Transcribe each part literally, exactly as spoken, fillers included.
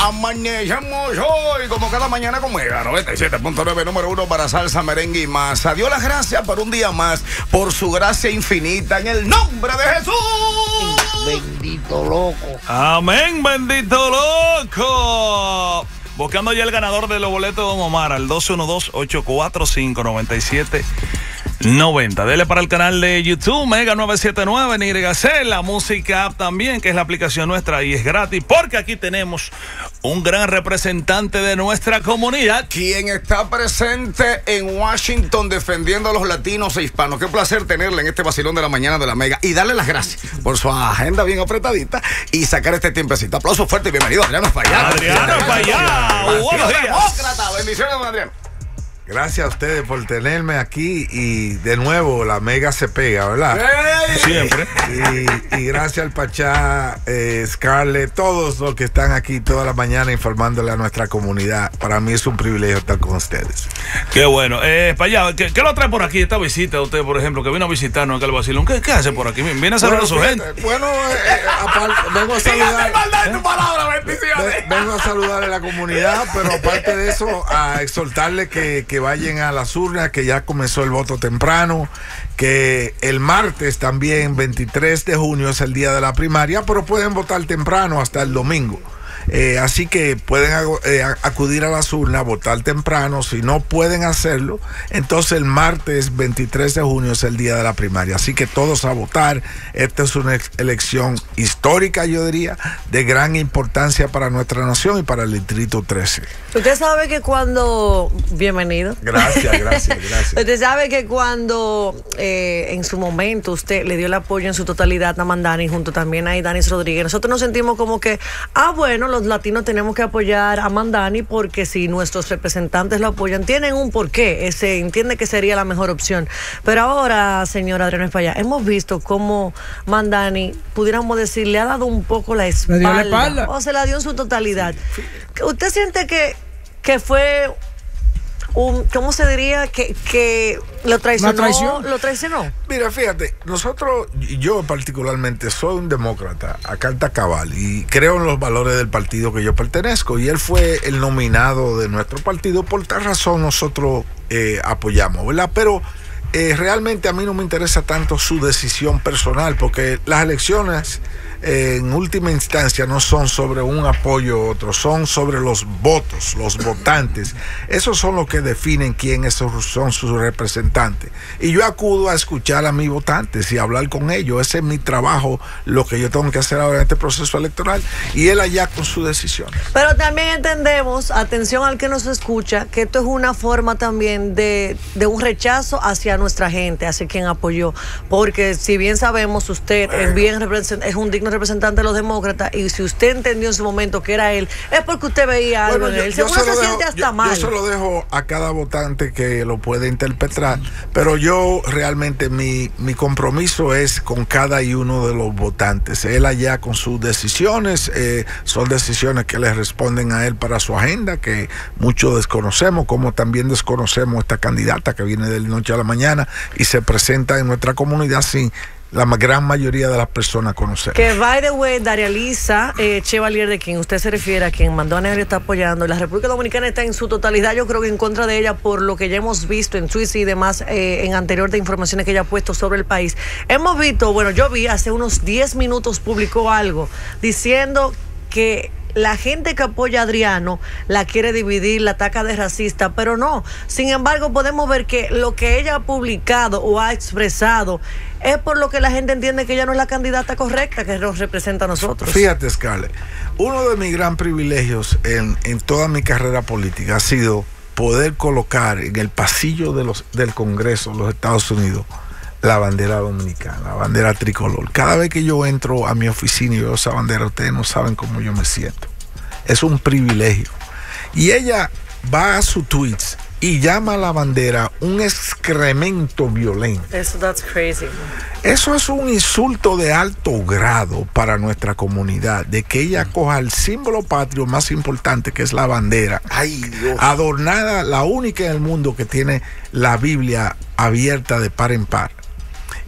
Amanecemos hoy como cada mañana con Mega noventa y siete punto nueve, número uno para salsa, merengue y más. A Dios las gracias por un día más, por su gracia infinita, en el nombre de Jesús. Bendito loco. Amén, bendito loco. Buscando ya el ganador de los boletos de Don Omar al dos uno dos, ocho cuatro cinco, nueve siete nueve cero. Dele para el canal de YouTube Mega nueve siete nueve, N Y C, la música app también, que es la aplicación nuestra y es gratis, porque aquí tenemos un gran representante de nuestra comunidad, quien está presente en Washington defendiendo a los latinos e hispanos. Qué placer tenerle en este vacilón de la mañana de la Mega y darle las gracias por su agenda bien apretadita y sacar este tiempecito. Aplauso fuerte y bienvenido, Adriano Espaillá. Adriano Espaillá, buenos días. Demócrata, bendiciones, don Adriano. Gracias a ustedes por tenerme aquí y de nuevo la Mega se pega, ¿verdad? ¡Hey! Siempre. Y, y gracias al Pachá, eh, Scarlett, todos los que están aquí toda la mañana informándole a nuestra comunidad. Para mí es un privilegio estar con ustedes. Qué bueno. Eh, Espaillá, ¿qué, ¿qué lo trae por aquí esta visita de usted, por ejemplo, que vino a visitarnos acá al vacilón? ¿Qué, qué hace por aquí? Viene a saludar Bueno, a su fíjate, gente. Bueno, eh, aparte, vengo a saludar. en tu palabra, bendiciones. Ve- Vengo a saludar a la comunidad, pero aparte de eso, a exhortarle que, que vayan a las urnas, que ya comenzó el voto temprano, que el martes también, veintitrés de junio, es el día de la primaria, pero pueden votar temprano hasta el domingo. Eh, así que pueden eh, acudir a las urnas, votar temprano. Si no pueden hacerlo, entonces el martes veintitrés de junio es el día de la primaria. Así que todos a votar. Esta es una elección histórica, yo diría, de gran importancia para nuestra nación y para el Distrito trece. Usted sabe que cuando... Bienvenido. Gracias, gracias, gracias. Usted sabe que cuando eh, en su momento usted le dio el apoyo en su totalidad a Mandani, junto también a Danis Rodríguez, nosotros nos sentimos como que, ah, bueno, los latinos tenemos que apoyar a Mandani porque si nuestros representantes lo apoyan, tienen un porqué, se entiende que sería la mejor opción. Pero ahora, señora Adriano Espaillá, hemos visto cómo Mandani, pudiéramos decir, le ha dado un poco la espalda, dio la espalda. o se la dio en su totalidad. ¿Usted siente que, que fue un, ¿cómo se diría? Que, que lo traicionó, ¿Una traición? lo traicionó. Mira, fíjate, nosotros, yo particularmente soy un demócrata a carta cabal y creo en los valores del partido que yo pertenezco, y él fue el nominado de nuestro partido. Por tal razón nosotros eh, apoyamos, ¿verdad? Pero eh, realmente a mí no me interesa tanto su decisión personal, porque las elecciones eh, en última instancia no son sobre un apoyo u otro, son sobre los votos, los votantes. Esos son los que definen quién esos son sus representantes. Y yo acudo a escuchar a mis votantes y hablar con ellos. Ese es mi trabajo, lo que yo tengo que hacer ahora en este proceso electoral, y él allá con sus decisiones. Pero también entendemos, atención al que nos escucha, que esto es una forma también de, de un rechazo hacia nuestra gente, hacia quien apoyó. Porque si bien sabemos, usted es, bien represent- es un digno representante de los demócratas, y si usted entendió en su momento que era él, es porque usted veía algo Bueno, en yo- él. yo Seguro se lo se dejo- siente hasta yo- mal. Yo se lo dejo a cada votante que lo puede interpretar, pero yo realmente mi, mi compromiso es con cada y uno de los votantes. Él allá con sus decisiones, eh, son decisiones que le responden a él para su agenda, que muchos desconocemos, como también desconocemos esta candidata que viene de la noche a la mañana y se presenta en nuestra comunidad sin la ma- gran mayoría de las personas conocer. Que, by the way, Daria Lisa eh, Chevalier, de quien usted se refiere, a quien mandó a Negro, está apoyando. La República Dominicana está en su totalidad, yo creo que en contra de ella, por lo que ya hemos visto en Twitter y demás, eh, en anterior de informaciones que ella ha puesto sobre el país. Hemos visto, bueno, yo vi hace unos diez minutos, publicó algo diciendo que la gente que apoya a Adriano la quiere dividir, la ataca de racista, pero no. Sin embargo, podemos ver que lo que ella ha publicado o ha expresado es por lo que la gente entiende que ella no es la candidata correcta que nos representa a nosotros. Fíjate, Scarlett, uno de mis gran privilegios en, en toda mi carrera política ha sido poder colocar en el pasillo de los, del Congreso de los Estados Unidos la bandera dominicana, la bandera tricolor. Cada vez que yo entro a mi oficina y veo esa bandera, ustedes no saben cómo yo me siento. Es un privilegio. Y ella va a sus tweets y llama a la bandera un excremento violento. Eso, that's crazy. Eso es un insulto de alto grado para nuestra comunidad, de que ella coja el símbolo patrio más importante, que es la bandera, Ay, Dios. adornada, la única en el mundo que tiene la Biblia abierta de par en par,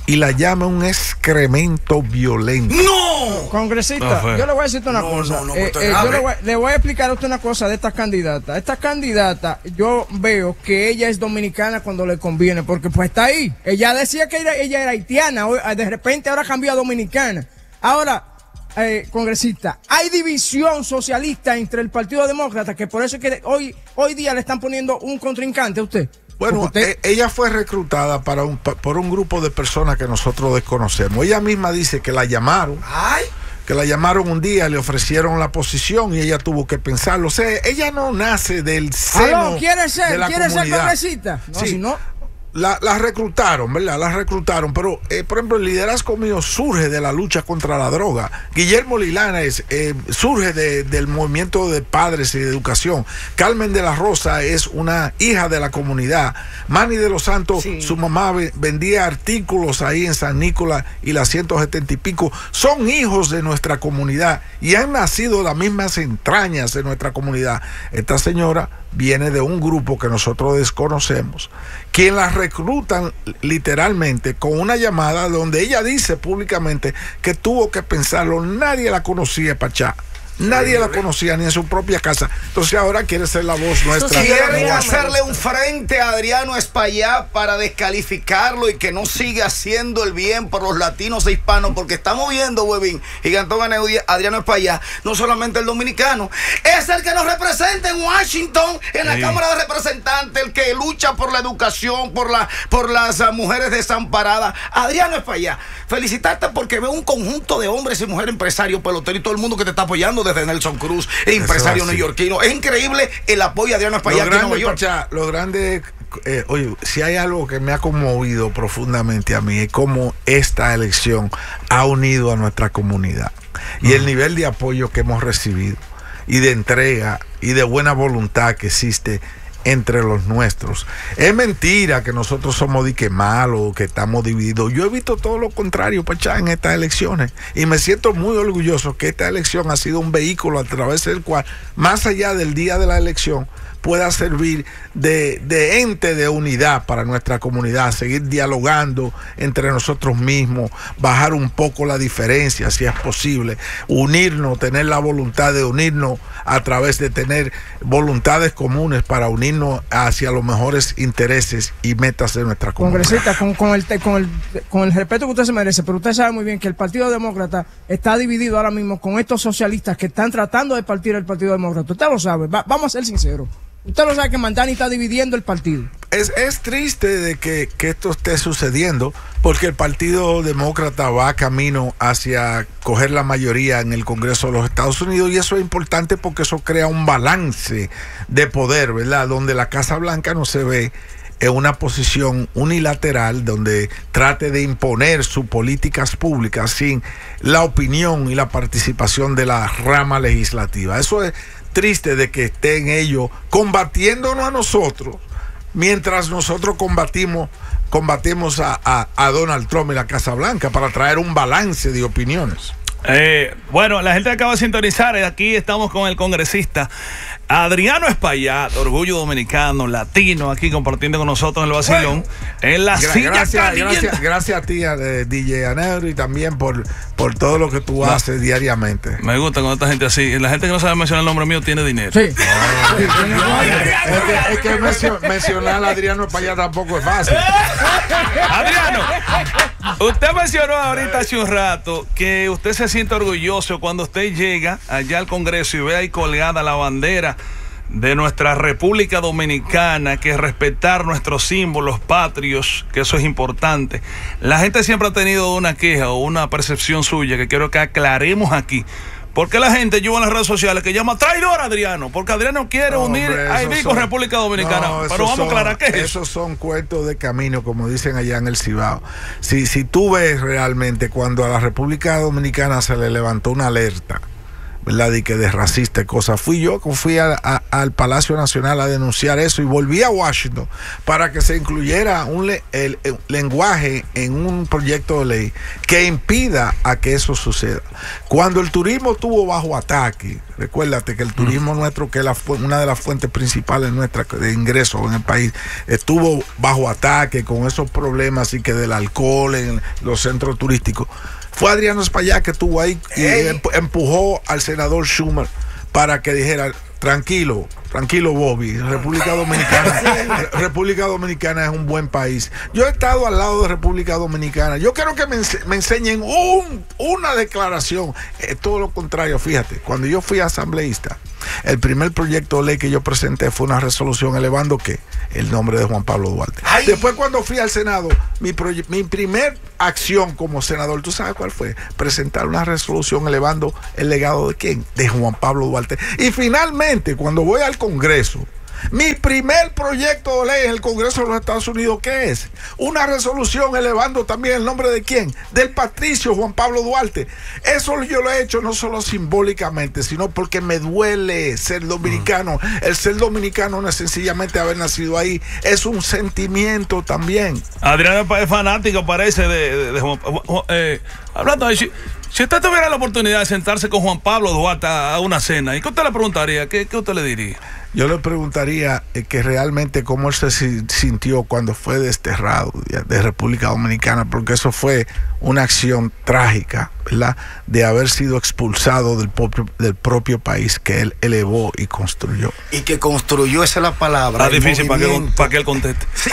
y la llama un excremento violento. ¡No! Congresista, No, yo le voy a decirte una No, cosa. no, no, Eh, esto es eh, yo grave. le voy, le voy a explicar a usted una cosa de estas candidatas. Esta candidata, yo veo que ella es dominicana cuando le conviene, porque pues está ahí. Ella decía que ella, ella era haitiana, hoy, de repente ahora cambió a dominicana. Ahora, eh, congresista, hay división socialista entre el Partido Demócrata, que por eso es que hoy, hoy día le están poniendo un contrincante a usted. Bueno, Usted- eh, ella fue reclutada para un, pa- por un grupo de personas que nosotros desconocemos. Ella misma dice que la llamaron, Ay. que la llamaron un día, le ofrecieron la posición y ella tuvo que pensarlo. O sea, ella no nace del seno Aló, ¿quiere de ser, la quiere ser comunidad. congresista? No, Sí. si no, La, la reclutaron, ¿verdad? La reclutaron, pero, eh, por ejemplo, el liderazgo mío surge de la lucha contra la droga. Guillermo Lilanes eh, surge de- del movimiento de padres y de educación. Carmen de la Rosa es una hija de la comunidad. Manny de los Santos, Sí. su mamá ve- vendía artículos ahí en San Nicolás y la ciento setenta y pico. Son hijos de nuestra comunidad y han nacido las mismas entrañas de nuestra comunidad. Esta señora viene de un grupo que nosotros desconocemos, quien la reclutan literalmente con una llamada donde ella dice públicamente que tuvo que pensarlo. Nadie la conocía, Pachá. Nadie la conocía ni en su propia casa. Entonces ahora quiere ser la voz nuestra. Quieren No, hacerle un frente a Adriano Espaillá para descalificarlo y que no siga haciendo el bien por los latinos e hispanos, porque estamos viendo, Webin, Gigantón Aneudia, Adriano Espaillá, no solamente el dominicano, es el que nos representa en Washington, en la Sí. Cámara de Representantes, el que lucha por la educación, por, la, por las uh, mujeres desamparadas. Adriano Espaillá, felicitarte porque veo un conjunto de hombres y mujeres empresarios, peloteros y todo el mundo que te está apoyando, desde Nelson Cruz, el empresario así. neoyorquino. Es increíble el apoyo a Adriano Lo Espaillá aquí en Nueva grande, York. Pachá, lo grande, eh, oye, si hay algo que me ha conmovido profundamente a mí es cómo esta elección ha unido a nuestra comunidad y el nivel de apoyo que hemos recibido y de entrega y de buena voluntad que existe entre los nuestros. Es mentira que nosotros somos dique malos, que estamos divididos. Yo he visto todo lo contrario, Pachá, en estas elecciones. Y me siento muy orgulloso que esta elección ha sido un vehículo a través del cual, más allá del día de la elección, pueda servir de, de ente de unidad para nuestra comunidad, seguir dialogando entre nosotros mismos, bajar un poco la diferencia si es posible, unirnos, tener la voluntad de unirnos a través de tener voluntades comunes para unirnos hacia los mejores intereses y metas de nuestra comunidad. congresista, con, con, el, te- con, el, con el respeto que usted se merece, pero usted sabe muy bien que el Partido Demócrata está dividido ahora mismo con estos socialistas que están tratando de partir el Partido Demócrata. Usted lo sabe, va- vamos a ser sinceros. Usted lo sabe que Mandani está dividiendo el partido. Es, es triste de que, que esto esté sucediendo porque el Partido Demócrata va camino hacia coger la mayoría en el Congreso de los Estados Unidos y eso es importante porque eso crea un balance de poder, ¿verdad? Donde la Casa Blanca no se ve en una posición unilateral donde trate de imponer sus políticas públicas sin la opinión y la participación de la rama legislativa. Eso es triste de que estén ellos combatiéndonos a nosotros mientras nosotros combatimos combatimos a, a, a Donald Trump y la Casa Blanca para traer un balance de opiniones. Eh, bueno, la gente acaba de sintonizar. Aquí estamos con el congresista Adriano Espaillá, Orgullo Dominicano, latino, aquí compartiendo con nosotros en el vacilón. En la Gra- silla gracias, caliente. gracias, gracias a ti, a, eh, D J Anero, y también por, por todo lo que tú No. haces diariamente. Me gusta con esta gente así. La gente que no sabe mencionar el nombre mío tiene dinero. Sí. Es que, es que mencio- mencionar a Adriano para allá tampoco es fácil. Adriano, usted mencionó ahorita hace un rato que usted se siente orgulloso cuando usted llega allá al Congreso y ve ahí colgada la bandera de nuestra República Dominicana, que es respetar nuestros símbolos patrios, que eso es importante. La gente siempre ha tenido una queja o una percepción suya que quiero que aclaremos aquí. Porque la gente, yo en las redes sociales, que llama traidor a Adriano, porque Adriano quiere No, unir hombre, a Haití esos con son- República Dominicana. no, Pero esos vamos a son- aclarar qué es eso. Esos son cuentos de camino, como dicen allá en el Cibao. Si, si tú ves realmente cuando a la República Dominicana se le levantó una alerta ¿verdad? De que de racista y cosas. Fui yo que fui a, a, al Palacio Nacional a denunciar eso y volví a Washington para que se incluyera un le, el, el lenguaje en un proyecto de ley que impida a que eso suceda. Cuando el turismo estuvo bajo ataque, recuérdate que el turismo mm. nuestro, que es la, una de las fuentes principales nuestras de ingresos en el país, estuvo bajo ataque con esos problemas y que del alcohol en los centros turísticos. Fue Adriano Espaillat que estuvo ahí y hey. empujó al senador Schumer para que dijera, tranquilo, tranquilo Bobby, República Dominicana, República Dominicana es un buen país. Yo he estado al lado de República Dominicana. Yo quiero que me, ense me enseñen un, una declaración. Eh, todo lo contrario, fíjate, cuando yo fui asambleísta, el primer proyecto de ley que yo presenté fue una resolución elevando ¿qué? El nombre de Juan Pablo Duarte. Ay. Después cuando fui al Senado, mi, mi primer acción como senador, ¿tú sabes cuál fue? Presentar una resolución elevando el legado de ¿quién? De Juan Pablo Duarte. Y finalmente, cuando voy al Congreso, mi primer proyecto de ley en el Congreso de los Estados Unidos, ¿qué es? Una resolución elevando también el nombre de ¿quién? Del patricio Juan Pablo Duarte. Eso yo lo he hecho no solo simbólicamente, sino porque me duele ser dominicano. Mm. El ser dominicano no es sencillamente haber nacido ahí, es un sentimiento también. Adriano es fanático, parece, de, de, de Juan Pablo. Eh, hablando de si, si usted tuviera la oportunidad de sentarse con Juan Pablo Duarte a una cena, ¿y qué usted le preguntaría? ¿Qué, qué usted le diría? Yo le preguntaría eh, que realmente cómo él se sintió cuando fue desterrado de, de República Dominicana, porque eso fue una acción trágica, ¿verdad? De haber sido expulsado del propio, del propio país que él elevó y construyó. Y que construyó, esa es la palabra. Está difícil para que, para que él conteste. Sí.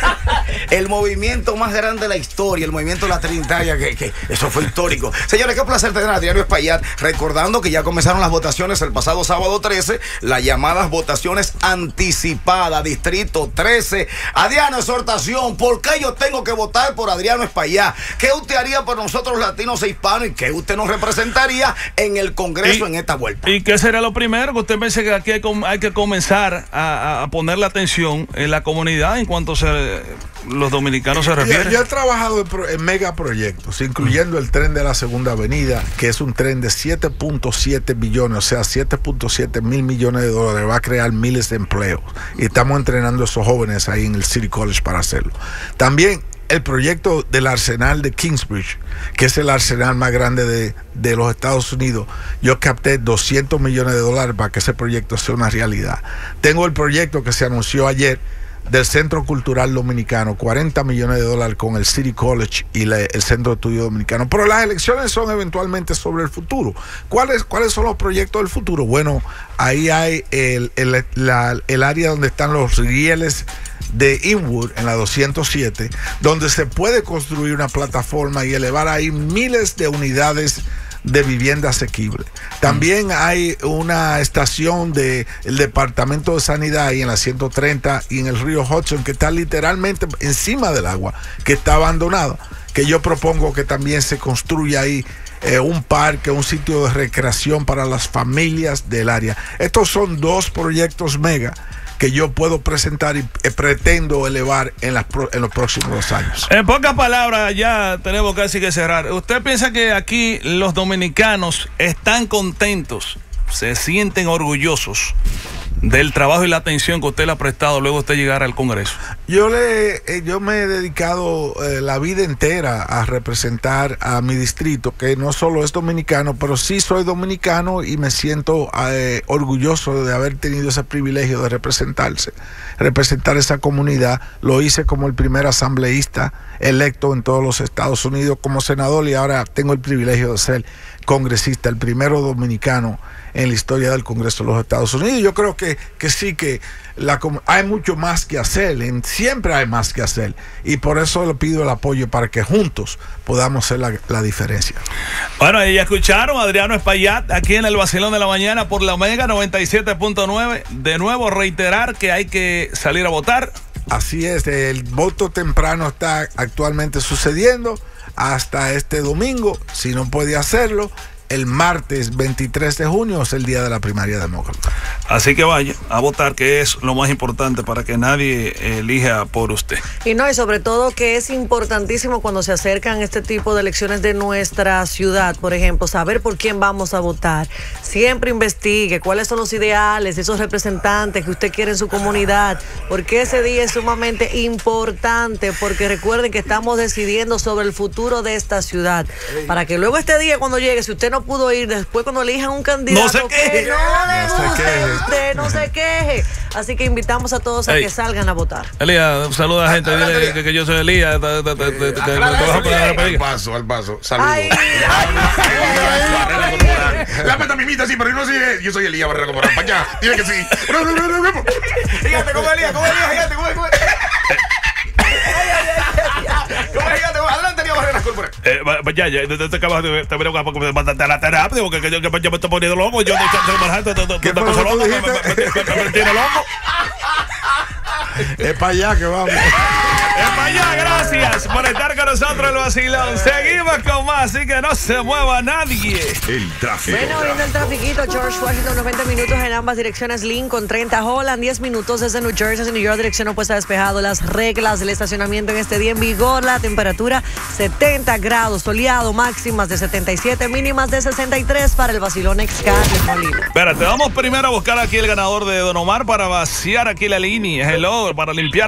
El movimiento más grande de la historia, el movimiento de la Trinitaria, que, que eso fue histórico. Señores, qué placer tener a Adriano Espaillat, recordando que ya comenzaron las votaciones el pasado sábado trece, las llamadas votaciones anticipadas, Distrito trece. Adriano, exhortación, ¿por qué yo tengo que votar por Adriano Espaillat? ¿Qué usted haría por nosotros latinos e hispanos y qué usted nos representaría en el Congreso y, en esta vuelta? ¿Y qué sería lo primero? Que usted piense que aquí hay, hay que comenzar a, a poner la atención en la comunidad en cuanto se, los dominicanos se refieren. Yo, yo he trabajado en, pro, en megaproyectos, incluyendo mm. el tren de la Segunda Avenida, que es un tren de siete punto siete billones, o sea, siete punto siete mil millones de dólares, va a crear miles de empleos. Y estamos entrenando a esos jóvenes ahí en el City College para hacerlo. También el proyecto del arsenal de Kingsbridge, que es el arsenal más grande de, de los Estados Unidos. Yo capté doscientos millones de dólares para que ese proyecto sea una realidad. Tengo el proyecto que se anunció ayer del Centro Cultural Dominicano, cuarenta millones de dólares con el City College y la, el Centro de Estudio Dominicano. Pero las elecciones son eventualmente sobre el futuro. ¿Cuáles, cuáles son los proyectos del futuro? Bueno, ahí hay el, el, la, el área donde están los rieles de Inwood en la doscientos siete, donde se puede construir una plataforma y elevar ahí miles de unidades de vivienda asequible. También hay una estación del Departamento de Sanidad ahí en la ciento treinta y en el río Hudson, que está literalmente encima del agua, que está abandonada, que yo propongo que también se construya ahí eh, un parque, un sitio de recreación para las familias del área. Estos son dos proyectos mega que yo puedo presentar y eh, pretendo elevar en, las pro, en los próximos dos años. En pocas palabras, ya tenemos casi que cerrar. ¿Usted piensa que aquí los dominicanos están contentos, se sienten orgullosos del trabajo y la atención que usted le ha prestado luego de usted llegar al Congreso? Yo le eh, yo me he dedicado eh, la vida entera a representar a mi distrito, que no solo es dominicano, pero sí soy dominicano y me siento eh, orgulloso de haber tenido ese privilegio de representarse, representar esa comunidad. Lo hice como el primer asambleísta electo en todos los Estados Unidos como senador y ahora tengo el privilegio de ser congresista, el primero dominicano en la historia del Congreso de los Estados Unidos. Yo creo que, que sí que la, hay mucho más que hacer, en, siempre hay más que hacer, y por eso le pido el apoyo para que juntos podamos hacer la, la diferencia. Bueno, y ya escucharon a Adriano Espaillat aquí en el Vacilón de la Mañana por la Mega noventa y siete punto nueve. De nuevo reiterar que hay que salir a votar. Así es, el voto temprano está actualmente sucediendo hasta este domingo. Si no puede hacerlo, el martes veintitrés de junio es el día de la primaria demócrata. Así que vaya a votar, que es lo más importante para que nadie elija por usted. Y no, y sobre todo que es importantísimo cuando se acercan este tipo de elecciones de nuestra ciudad, por ejemplo, saber por quién vamos a votar. Siempre investigue cuáles son los ideales de esos representantes que usted quiere en su comunidad, porque ese día es sumamente importante, porque recuerden que estamos decidiendo sobre el futuro de esta ciudad, para que luego este día cuando llegue, si usted no pudo ir, después cuando elijan un candidato no se queje, que no le no se guste queje. a usted, no se queje. Así que invitamos a todos a Ey. que salgan a votar. Elías, saluda a la gente, Adelante, dile que, que yo soy Elías. te- te- te- te- te- te- te vas a poner a Al repetir. paso, al paso. Saludos. Ay, ay, La meta mimita, sí, pero yo no soy. Yo soy Elías Barrera Corporal. Para allá. Dile que sí. Gigante, como Elías, como Elías, gigante, como Elías. Como gigante, adelante, Elías Barrera Corporal. Eh, va- va- ya, ya, te, te, te acabas de te veo porque me mandaste a la terapia, porque que yo, que yo me estoy poniendo loco, yo te te te ¿Qué te fue puso lo que loco, tú me- me- dijiste? me- me- me tiene loco. Es para allá que vamos. Es para allá, gracias por estar con nosotros el vacilón. Seguimos con más, así que no se mueva nadie. El tráfico. Bueno, viendo el trafiquito, George Washington, unos veinte minutos en ambas direcciones, Lincoln, treinta Holland, diez minutos desde New Jersey, New York, dirección opuesta despejado. Las reglas del estacionamiento en este día en vigor, la temperatura setenta grados, soleado, máximas de setenta y siete, mínimas de sesenta y tres para el vacilón Excarles Molina. Espérate, vamos primero a buscar aquí el ganador de Don Omar para vaciar aquí la línea, hello, para limpiar